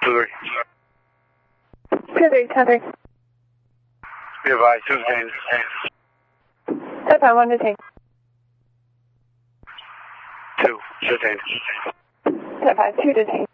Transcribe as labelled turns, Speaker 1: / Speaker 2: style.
Speaker 1: 2-3.
Speaker 2: 2-3, 10-3.
Speaker 1: Be advised, 2 detained.
Speaker 2: 10-5, 1 detained.
Speaker 1: 2 detained.
Speaker 2: 10-5, 2 detained.